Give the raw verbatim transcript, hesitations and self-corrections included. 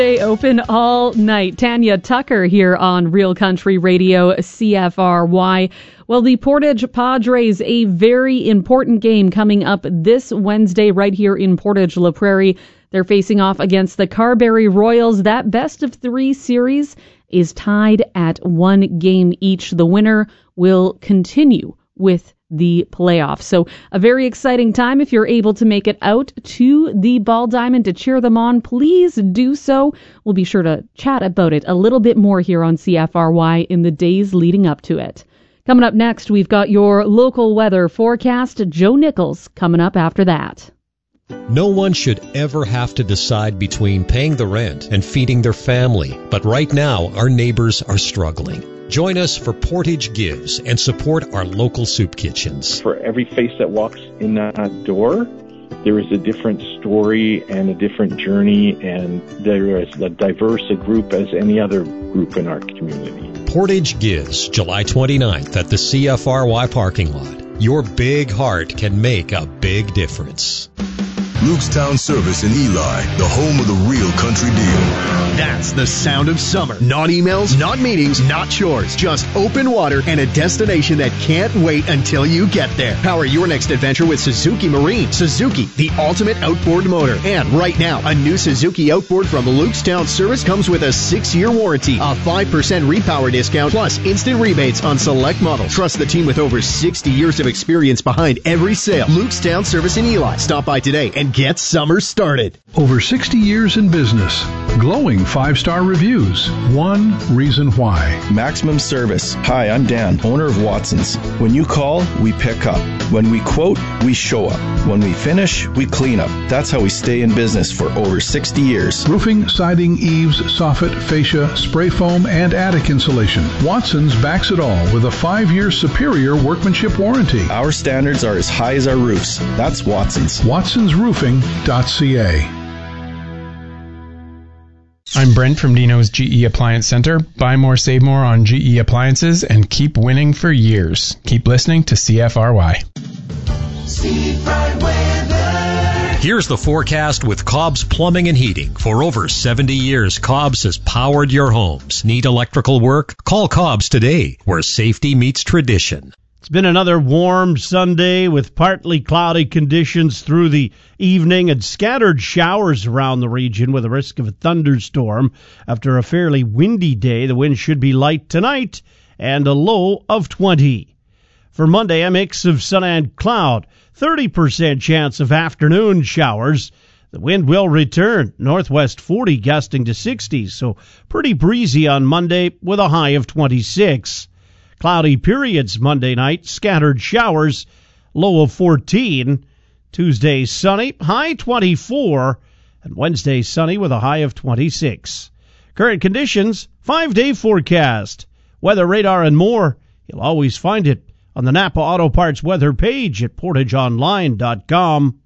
Stay open all night. Tanya Tucker here on Real Country Radio, C F R Y. Well, the Portage Padres, a very important game coming up this Wednesday right here in Portage La Prairie. They're facing off against the Carberry Royals. That best of three series is tied at one game each. The winner will continue with the playoffs. So a very exciting time. If you're able to make it out to the Ball Diamond to cheer them on, please do so. We'll be sure to chat about it a little bit more here on C F R Y in the days leading up to it. Coming up next, we've got your local weather forecast. Joe Nichols coming up after that. No one should ever have to decide between paying the rent and feeding their family. But right now, our neighbors are struggling. Join us for Portage Gives and support our local soup kitchens. For every face that walks in that door, there is a different story and a different journey, and there is as diverse a group as any other group in our community. Portage Gives, July twenty-ninth at the C F R Y parking lot. Your big heart can make a big difference. Lukestown Service in Eli, the home of the Real Country Deal. That's the sound of summer. Not emails, not meetings, not chores. Just open water and a destination that can't wait until you get there. Power your next adventure with Suzuki Marine. Suzuki, the ultimate outboard motor. And right now, a new Suzuki outboard from Lukestown Service comes with a six-year warranty, a five percent repower discount, plus instant rebates on select models. Trust the team with over sixty years of experience behind every sale. Lukestown Service in Eli. Stop by today and get summer started. Over sixty years in business. Glowing five-star reviews. One reason why. Maximum Service. Hi, I'm Dan, owner of Watson's. When you call, we pick up. When we quote, we show up. When we finish, we clean up. That's how we stay in business for over sixty years. Roofing, siding, eaves, soffit, fascia, spray foam, and attic insulation. Watson's backs it all with a five-year superior workmanship warranty. Our standards are as high as our roofs. That's Watson's. Watsons Roofing dot C A. I'm Brent from Dino's G E Appliance Center. Buy more, save more on G E appliances and keep winning for years. Keep listening to C F R Y. Seafront weather. Here's the forecast with Cobb's Plumbing and Heating. For over seventy years, Cobb's has powered your homes. Need electrical work? Call Cobb's today, where safety meets tradition. It's been another warm Sunday with partly cloudy conditions through the evening and scattered showers around the region with a risk of a thunderstorm. After a fairly windy day, the wind should be light tonight and a low of twenty. For Monday, a mix of sun and cloud, thirty percent chance of afternoon showers. The wind will return, northwest forty gusting to sixty, so pretty breezy on Monday with a high of twenty-six. Cloudy periods Monday night, scattered showers, low of fourteen. Tuesday sunny, high twenty-four. And Wednesday sunny with a high of twenty-six. Current conditions, five-day forecast. Weather radar and more, you'll always find it on the Napa Auto Parts weather page at portage online dot com.